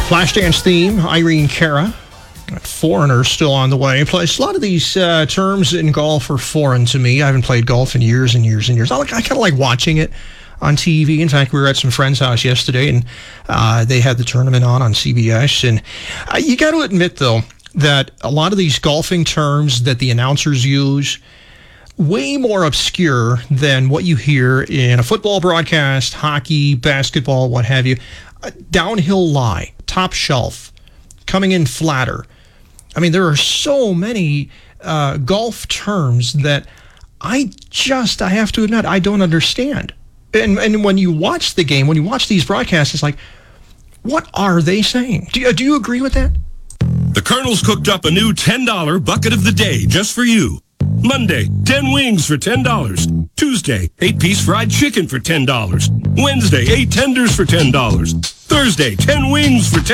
Flashdance theme, Irene Cara. Foreigner still on the way. Plus, a lot of these terms in golf are foreign to me. I haven't played golf in years and years and years. I kind of like watching it on TV. In fact, we were at some friend's house yesterday, and they had the tournament on CBS. And you got to admit, though, that a lot of these golfing terms that the announcers use, way more obscure than what you hear in a football broadcast, hockey, basketball, what have you. Downhill lie, top shelf, coming in flatter. I mean, there are so many golf terms that I have to admit, I don't understand. And when you watch the game, when you watch these broadcasts, it's like, what are they saying? Do you agree with that? The Colonel's cooked up a new $10 bucket of the day just for you. Monday, 10 wings for $10. Tuesday, 8-piece fried chicken for $10. Wednesday, 8 tenders for $10. Thursday, 10 wings for $10.